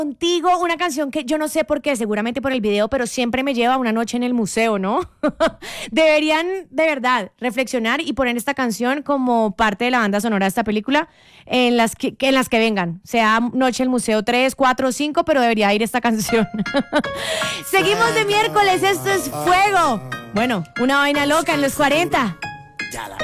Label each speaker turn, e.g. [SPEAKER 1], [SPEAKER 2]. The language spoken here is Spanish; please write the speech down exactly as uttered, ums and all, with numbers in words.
[SPEAKER 1] Contigo, una canción que yo no sé por qué, seguramente por el video, pero siempre me lleva a una noche en el museo, ¿no? Deberían, de verdad, reflexionar y poner esta canción como parte de la banda sonora de esta película en las que, en las que vengan. Sea Noche en el Museo tres, cuatro, cinco, pero debería ir esta canción. Seguimos de miércoles, esto es Fuego. Bueno, una vaina loca en los cuarenta.